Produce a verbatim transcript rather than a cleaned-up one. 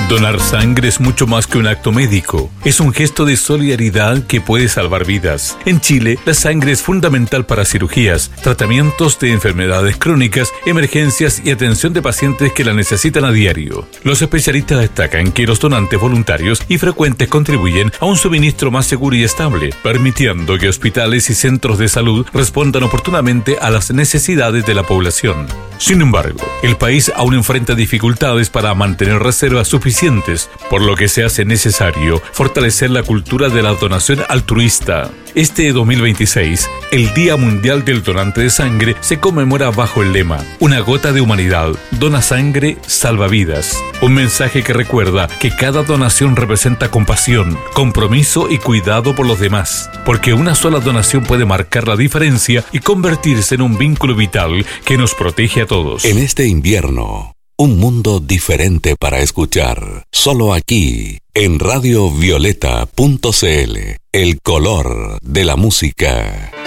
Donar sangre es mucho más que un acto médico. Es un gesto de solidaridad que puede salvar vidas. En Chile, la sangre es fundamental para cirugías, tratamientos de enfermedades crónicas, emergencias y atención de pacientes que la necesitan a diario. Los especialistas destacan que los donantes voluntarios y frecuentes contribuyen a un suministro más seguro y estable, permitiendo que hospitales y centros de salud respondan oportunamente a las necesidades de la población. Sin embargo, el país aún enfrenta dificultades para mantener reservas suficientes, por lo que se hace necesario fortalecer la cultura de la donación altruista. Este dos mil veintiséis, el Día Mundial del Donante de Sangre se conmemora bajo el lema Una gota de humanidad, dona sangre, salva vidas. Un mensaje que recuerda que cada donación representa compasión, compromiso y cuidado por los demás, porque una sola donación puede marcar la diferencia y convertirse en un vínculo vital que nos protege a todos. En este invierno, un mundo diferente para escuchar. Solo aquí, en radio violeta punto c l, el color de la música.